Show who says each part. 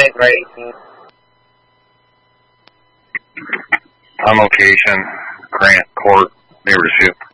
Speaker 1: Line for 18.
Speaker 2: On location, Grant Court, neighborhood.